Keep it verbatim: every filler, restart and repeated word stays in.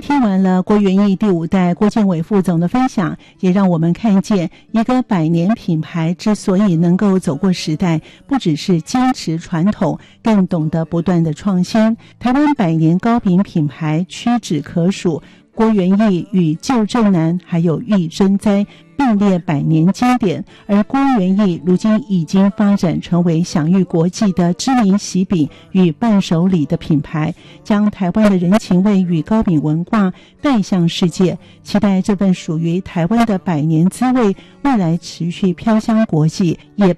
听完了郭元益第五代郭建伟副总的分享，也让我们看见一个百年品牌之所以能够走过时代，不只是坚持传统，更懂得不断的创新。台湾百年糕饼品牌屈指可数，郭元益与旧正南还有玉珍栽并列百年经典，而郭元益如今已经发展成为享誉国际的知名喜饼与伴手礼的品牌，将台湾的人情味与糕饼文化带向世界。期待这份属于台湾的百年滋味未来持续飘香国际，也